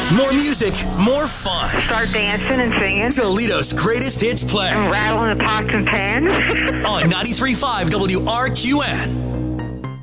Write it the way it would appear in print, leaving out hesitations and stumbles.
More music, more fun. Start dancing and singing. Toledo's greatest hits play. And rattling the pots and pans. On 93.5 WRQN.